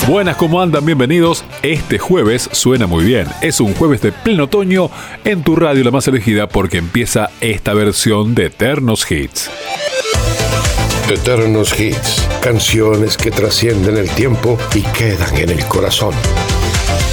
Buenas, ¿cómo andan? Bienvenidos. Este jueves suena muy bien. Es un jueves de pleno otoño en tu radio, la más elegida, porque empieza esta versión de Eternos Hits. Eternos Hits, canciones que trascienden el tiempo y quedan en el corazón.